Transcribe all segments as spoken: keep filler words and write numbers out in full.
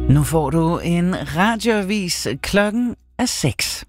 Nu får du en radioavis. Klokken er seks.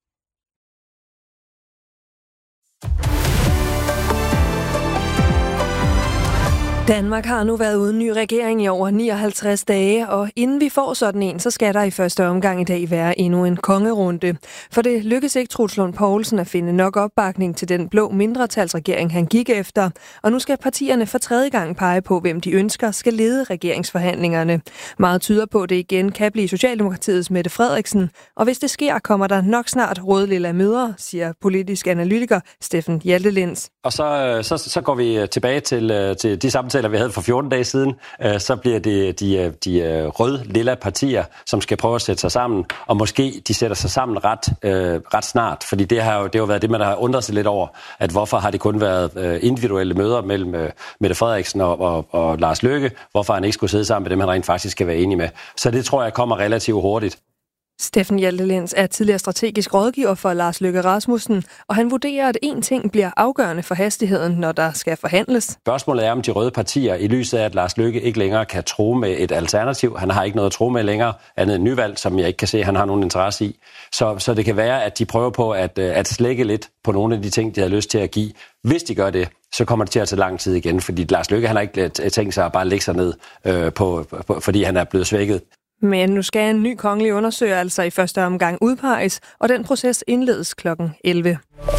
Danmark har nu været uden ny regering i over nioghalvtreds dage, og inden vi får sådan en, så skal der i første omgang i dag være endnu en kongerunde. For det lykkes ikke Troels Lund Poulsen at finde nok opbakning til den blå mindretalsregering, han gik efter, og nu skal partierne for tredje gang pege på, hvem de ønsker skal lede regeringsforhandlingerne. Meget tyder på, at det igen kan blive Socialdemokratiets Mette Frederiksen, og hvis det sker, kommer der nok snart rød-lilla møder, siger politisk analytiker Steffen Hjaltelins. Og så, så, så går vi tilbage til, til de samtaler, vi havde for fjorten dage siden. Så bliver det de, de rød-lilla partier, som skal prøve at sætte sig sammen, og måske de sætter sig sammen ret, øh, ret snart, fordi det har jo, det har jo været det, man har undret sig lidt over, at hvorfor har det kun været individuelle møder mellem øh, Mette Frederiksen og, og, og Lars Løkke, hvorfor han ikke skulle sidde sammen med dem, han rent faktisk skal være enig med. Så det tror jeg kommer relativt hurtigt. Steffen Hjaltelins er tidligere strategisk rådgiver for Lars Løkke Rasmussen, og han vurderer, at én ting bliver afgørende for hastigheden, når der skal forhandles. Spørgsmålet er, om de røde partier, i lyset af, at Lars Løkke ikke længere kan tro med et alternativ, han har ikke noget at tro med længere, andet end nyvalg, som jeg ikke kan se, han har nogen interesse i. Så, så det kan være, at de prøver på at, at slække lidt på nogle af de ting, de har lyst til at give. Hvis de gør det, så kommer det til at tage lang tid igen, fordi Lars Løkke han har ikke tænkt sig at bare lægge sig ned, øh, på, på, fordi han er blevet svækket. Men nu skal en ny kongelig undersøger altså i første omgang udpeges, og den proces indledes klokken elleve.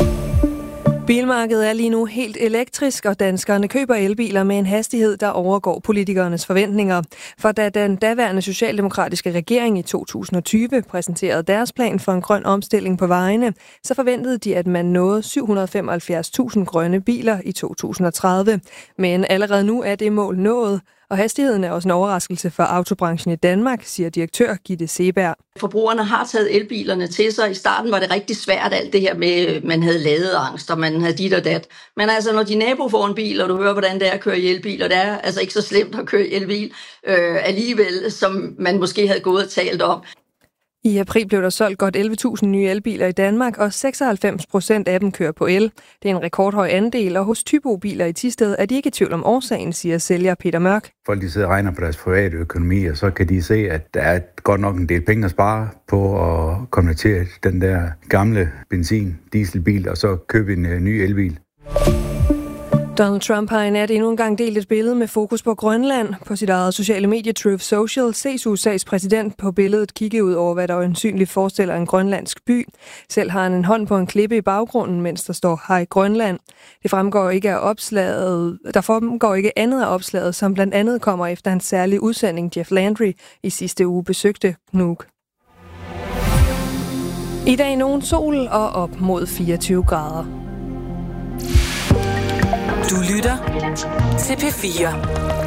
Bilmarkedet er lige nu helt elektrisk, og danskerne køber elbiler med en hastighed, der overgår politikernes forventninger. For da den daværende socialdemokratiske regering i to tusind og tyve præsenterede deres plan for en grøn omstilling på vejene, så forventede de, at man nåede syv hundrede og femoghalvfjerds tusind grønne biler i to tusind og tredive. Men allerede nu er det mål nået, og hastigheden er også en overraskelse for autobranchen i Danmark, siger direktør Gitte Seberg. Forbrugerne har taget elbilerne til sig. I starten var det rigtig svært, alt det her med, man havde ladeangst, og man havde dit og dat. Men altså, når din nabo får en bil, og du hører, hvordan det er at køre i elbil, og det er altså ikke så slemt at køre i elbil øh, alligevel, som man måske havde gået og talt om. I april blev der solgt godt elleve tusind nye elbiler i Danmark, og seksoghalvfems procent af dem kører på el. Det er en rekordhøj andel, og hos Thybo-biler i Thisted er de ikke i tvivl om årsagen, siger sælger Peter Mørk. Folk de sidder og regner på deres private økonomi, og så kan de se, at der er godt nok en del penge at spare på at konvertere den der gamle benzin-dieselbil, og så købe en uh, ny elbil. Donald Trump har i nat endnu en gang delt et billede med fokus på Grønland. På sit eget sociale medie Truth Social ses U S A's præsident på billedet kigge ud over, hvad der øjensynligt forestiller en grønlandsk by. Selv har han en hånd på en klippe i baggrunden, mens der står Hej Grønland. Det fremgår ikke af opslaget, der fremgår ikke andet af opslaget, som blandt andet kommer efter hans særlige udsending Jeff Landry i sidste uge besøgte Nuuk. I dag nogen sol og op mod fireogtyve grader. Du lytter til P fire.